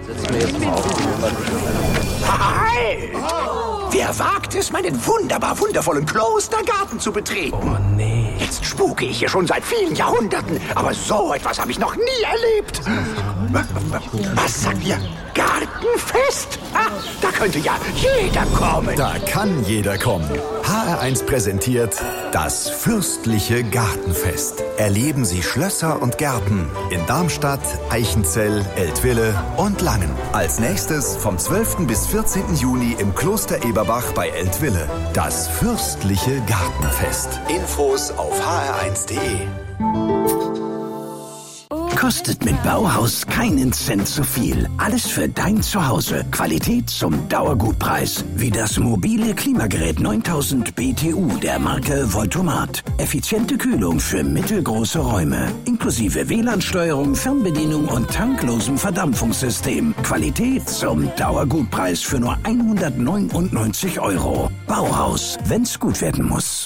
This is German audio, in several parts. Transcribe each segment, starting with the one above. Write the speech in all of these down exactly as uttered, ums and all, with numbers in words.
Halt! Wer wagt es, meinen wunderbar wundervollen Klostergarten zu betreten? Oh nee. Jetzt spuke ich hier schon seit vielen Jahrhunderten, aber so etwas habe ich noch nie erlebt. Was sagt ihr? Gartenfest? Ah, da könnte ja jeder kommen. Da kann jeder kommen. H R eins präsentiert das fürstliche Gartenfest. Erleben Sie Schlösser und Gärten in Darmstadt, Eichenzell, Eltville und Langen. Als nächstes vom zwölften bis vierzehnten Juni im Kloster Eberbach bei Eltville. Das fürstliche Gartenfest. Infos auf h r eins punkt d e. Kostet mit Bauhaus keinen Cent zu viel. Alles für dein Zuhause. Qualität zum Dauergutpreis. Wie das mobile Klimagerät neuntausend B T U der Marke Voltomat. Effiziente Kühlung für mittelgroße Räume. Inklusive W L A N-Steuerung, Fernbedienung und tanklosem Verdampfungssystem. Qualität zum Dauergutpreis für nur hundertneunundneunzig Euro. Bauhaus, wenn's gut werden muss.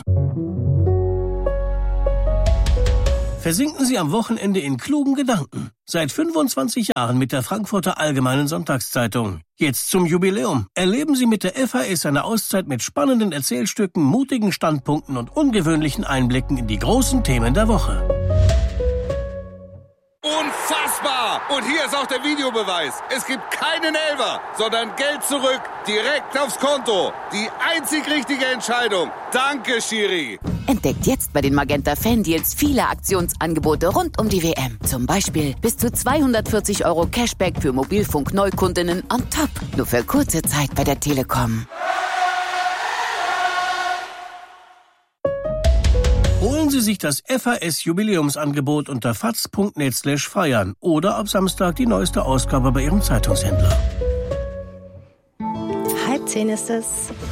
Versinken Sie am Wochenende in klugen Gedanken. Seit fünfundzwanzig Jahren mit der Frankfurter Allgemeinen Sonntagszeitung. Jetzt zum Jubiläum. Erleben Sie mit der F A S eine Auszeit mit spannenden Erzählstücken, mutigen Standpunkten und ungewöhnlichen Einblicken in die großen Themen der Woche. Unfassbar! Und hier ist auch der Videobeweis. Es gibt keinen Elfer, sondern Geld zurück, direkt aufs Konto. Die einzig richtige Entscheidung. Danke, Schiri. Entdeckt jetzt bei den Magenta Fan-Deals viele Aktionsangebote rund um die W M. Zum Beispiel bis zu zweihundertvierzig Euro Cashback für Mobilfunk-Neukundinnen on top. Nur für kurze Zeit bei der Telekom. Holen Sie sich das F A S-Jubiläumsangebot unter faz punkt net slash feiern oder ab Samstag die neueste Ausgabe bei Ihrem Zeitungshändler. Halb zehn ist es.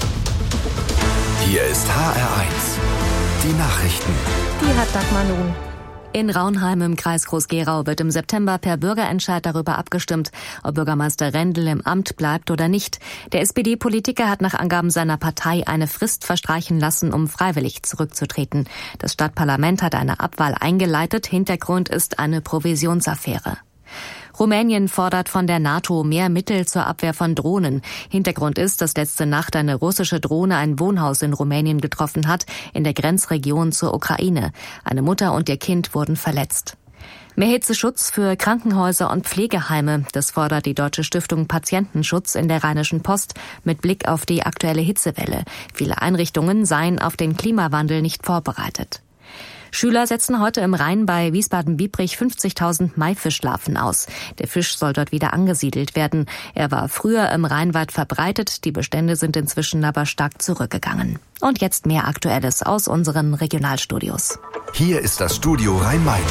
Hier ist H R eins. Die Nachrichten. Die hat Dagmar nun. In Raunheim im Kreis Groß-Gerau wird im September per Bürgerentscheid darüber abgestimmt, ob Bürgermeister Rendel im Amt bleibt oder nicht. Der S P D-Politiker hat nach Angaben seiner Partei eine Frist verstreichen lassen, um freiwillig zurückzutreten. Das Stadtparlament hat eine Abwahl eingeleitet. Hintergrund ist eine Provisionsaffäre. Rumänien fordert von der NATO mehr Mittel zur Abwehr von Drohnen. Hintergrund ist, dass letzte Nacht eine russische Drohne ein Wohnhaus in Rumänien getroffen hat, in der Grenzregion zur Ukraine. Eine Mutter und ihr Kind wurden verletzt. Mehr Hitzeschutz für Krankenhäuser und Pflegeheime, das fordert die Deutsche Stiftung Patientenschutz in der Rheinischen Post mit Blick auf die aktuelle Hitzewelle. Viele Einrichtungen seien auf den Klimawandel nicht vorbereitet. Schüler setzen heute im Rhein bei Wiesbaden-Biebrich fünfzigtausend Maifischlarven aus. Der Fisch soll dort wieder angesiedelt werden. Er war früher im Rheinwald verbreitet, die Bestände sind inzwischen aber stark zurückgegangen. Und jetzt mehr Aktuelles aus unseren Regionalstudios. Hier ist das Studio Rhein-Main.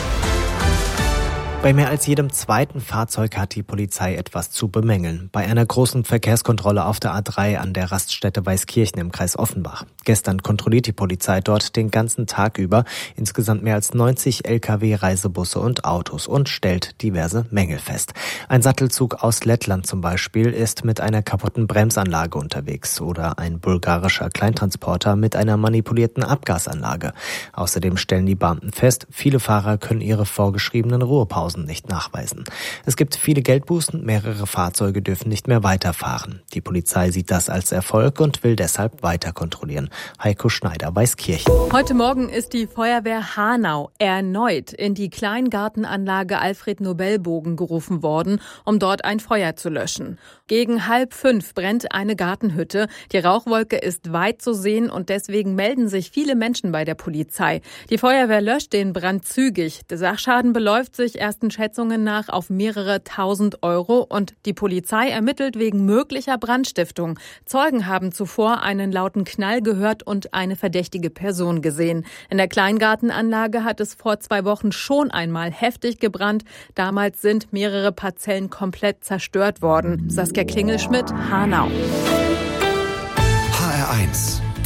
Bei mehr als jedem zweiten Fahrzeug hat die Polizei etwas zu bemängeln. Bei einer großen Verkehrskontrolle auf der A drei an der Raststätte Weißkirchen im Kreis Offenbach. Gestern kontrolliert die Polizei dort den ganzen Tag über insgesamt mehr als neunzig L K W, Reisebusse und Autos und stellt diverse Mängel fest. Ein Sattelzug aus Lettland zum Beispiel ist mit einer kaputten Bremsanlage unterwegs oder ein bulgarischer Kleintransporter mit einer manipulierten Abgasanlage. Außerdem stellen die Beamten fest, viele Fahrer können ihre vorgeschriebenen Ruhepausen nicht nachweisen. Es gibt viele Geldbußen, mehrere Fahrzeuge dürfen nicht mehr weiterfahren. Die Polizei sieht das als Erfolg und will deshalb weiter kontrollieren. Heiko Schneider, Weißkirchen. Heute Morgen ist die Feuerwehr Hanau erneut in die Kleingartenanlage Alfred-Nobel-Bogen gerufen worden, um dort ein Feuer zu löschen. Gegen halb fünf brennt eine Gartenhütte. Die Rauchwolke ist weit zu sehen und deswegen melden sich viele Menschen bei der Polizei. Die Feuerwehr löscht den Brand zügig. Der Sachschaden beläuft sich ersten Schätzungen nach auf mehrere tausend Euro und die Polizei ermittelt wegen möglicher Brandstiftung. Zeugen haben zuvor einen lauten Knall gehört und eine verdächtige Person gesehen. In der Kleingartenanlage hat es vor zwei Wochen schon einmal heftig gebrannt. Damals sind mehrere Parzellen komplett zerstört worden. Saskia Klingelschmidt, Hanau. H R eins.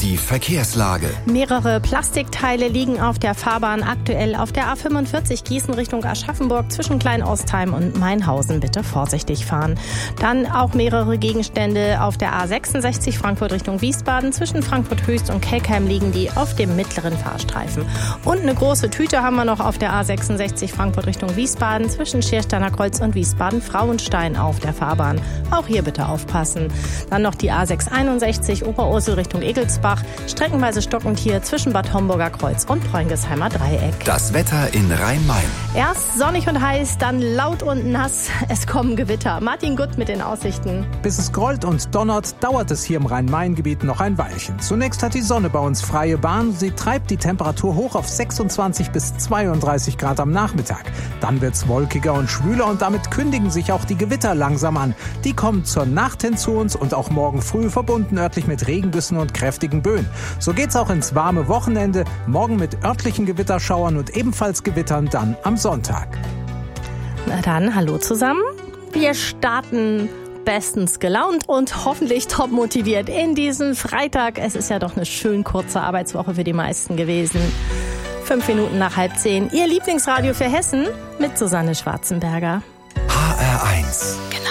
die Verkehrslage. Mehrere Plastikteile liegen auf der Fahrbahn, aktuell auf der A fünfundvierzig Gießen Richtung Aschaffenburg zwischen Klein-Ostheim und Mainhausen. Bitte vorsichtig fahren. Dann auch mehrere Gegenstände auf der A sechsundsechzig Frankfurt Richtung Wiesbaden. Zwischen Frankfurt Höchst und Kelkheim liegen die auf dem mittleren Fahrstreifen. Und eine große Tüte haben wir noch auf der A sechsundsechzig Frankfurt Richtung Wiesbaden zwischen Schiersteiner Kreuz und Wiesbaden-Frauenstein auf der Fahrbahn. Auch hier bitte aufpassen. Dann noch die A sechshunderteinundsechzig Oberursel Richtung Egelsbach. Streckenweise stockend hier zwischen Bad Homburger Kreuz und Preungesheimer Dreieck. Das Wetter in Rhein-Main. Erst sonnig und heiß, dann laut und nass. Es kommen Gewitter. Martin Gutt mit den Aussichten. Bis es grollt und donnert, dauert es hier im Rhein-Main-Gebiet noch ein Weilchen. Zunächst hat die Sonne bei uns freie Bahn. Sie treibt die Temperatur hoch auf sechsundzwanzig bis zweiunddreißig Grad am Nachmittag. Dann wird's wolkiger und schwüler und damit kündigen sich auch die Gewitter langsam an. Die kommen zur Nacht hin zu uns und auch morgen früh verbunden örtlich mit Regengüssen und kräftigen Böen. So geht's auch ins warme Wochenende. Morgen mit örtlichen Gewitterschauern und ebenfalls Gewittern dann am Sonntag. Na dann, hallo zusammen. Wir starten bestens gelaunt und hoffentlich top motiviert in diesen Freitag. Es ist ja doch eine schön kurze Arbeitswoche für die meisten gewesen. Fünf Minuten nach halb zehn. Ihr Lieblingsradio für Hessen mit Susanne Schwarzenberger. H R eins.